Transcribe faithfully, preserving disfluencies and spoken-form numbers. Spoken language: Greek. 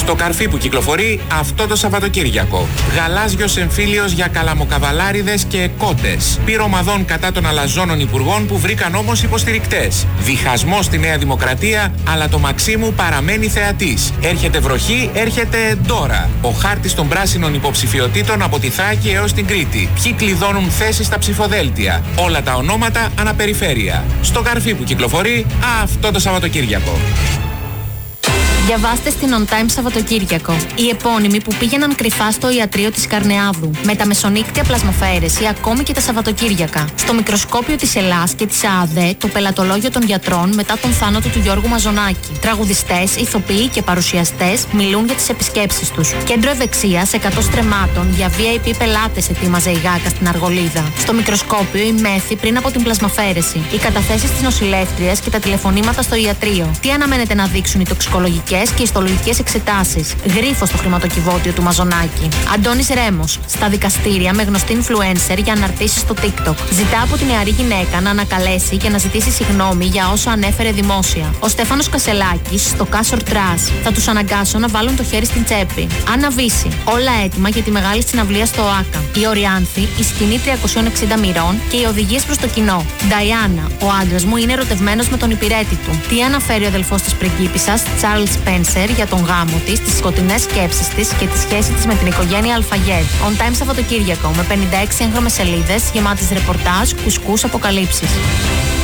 Στο Καρφί που κυκλοφορεί αυτό το Σαββατοκύριακο. Γαλάζιος εμφύλιος για καλαμοκαβαλάριδες και κότες. Πύρο ομαδών κατά των αλαζόνων υπουργών που βρήκαν όμως υποστηρικτές. Διχασμός στη Νέα Δημοκρατία, αλλά το Μαξίμου παραμένει θεατής. Έρχεται βροχή, έρχεται τώρα. Ο χάρτης των πράσινων υποψηφιωτήτων από τη Θράκη έως την Κρήτη. Ποιοι κλειδώνουν θέσεις στα ψηφοδέλτια. Όλα τα ονόματα αναπεριφέρεια. Στο Καρφί που κυκλοφορεί αυτό το Σαββατοκύριακο. Διαβάστε στην On Time Σαββατοκύριακο. Οι επώνυμοι που πήγαιναν κρυφά στο ιατρείο της Καρνεάδου, με τα μεσονύκτια πλασμοφαίρεση ακόμη και τα Σαββατοκύριακα. Στο μικροσκόπιο της Ελλάς και της ΑΑΔΕ, το πελατολόγιο των γιατρών μετά τον θάνατο του Γιώργου Μαζονάκη. Τραγουδιστές, ηθοποιοί και παρουσιαστές μιλούν για τις επισκέψεις τους. Κέντρο ευεξίας εκατό στρεμμάτων για βι άι πι πελάτες ετοίμαζε η Γάκα στην Αργολίδα. Στο μικροσκόπιο η μέθη πριν από την πλασμαφαίρεση. Οι καταθέσεις της νοσηλεύτριας και τα τηλεφωνήματα στο ιατρείο. Τι αναμένεται να δείξουν οι τοξικολογικές και ιστολογικές εξετάσεις. Γρίφο στο χρηματοκιβώτιο του Μαζονάκη. Αντώνης Ρέμος. Στα δικαστήρια με γνωστή influencer για αναρτήσεις στο TikTok. Ζητά από τη νεαρή γυναίκα να ανακαλέσει και να ζητήσει συγγνώμη για όσο ανέφερε δημόσια. Ο Στέφανος Κασελάκης στο Κάσορ Τρας. Θα τους αναγκάσω να βάλουν το χέρι στην τσέπη. Άννα Βύση. Όλα έτοιμα για τη μεγάλη συναυλία στο ΟΑΚΑ. Η Οριάνθη, η σκηνή τριακόσιων εξήντα μοιρών και οι οδηγίες προς το κοινό. Νταϊάννα. Ο άντρας μου είναι ερωτευμένος με τον υπηρέτη του. Τι αναφέρει ο αδελφός της πριγκίπισσας, Charles Spencer, για τον γάμο της, τις σκοτεινές σκέψεις της και τη σχέση της με την οικογένεια Αλφαγέρ. On Time Σαββατοκύριακο με πενήντα έξι έγχρωμες σελίδες γεμάτες ρεπορτάζ, κουσκούς, αποκαλύψεις.